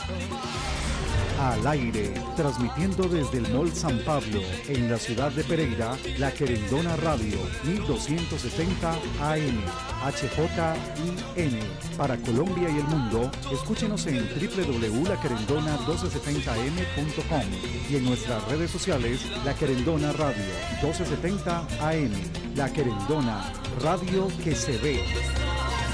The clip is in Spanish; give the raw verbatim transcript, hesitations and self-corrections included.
Al aire, transmitiendo desde el Mall San Pablo, en la ciudad de Pereira, La Querendona Radio, mil doscientos setenta A M, H J I N. Para Colombia y el mundo, escúchenos en w w w punto la querendona doce setenta m punto com y en nuestras redes sociales, La Querendona Radio, doce setenta A M. La Querendona, radio que se ve.